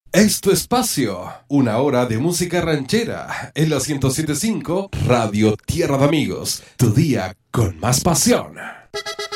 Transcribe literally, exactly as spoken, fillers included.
Es tu espacio, una hora de música ranchera en la ciento siete punto cinco Radio Tierra de Amigos, tu día con más pasión.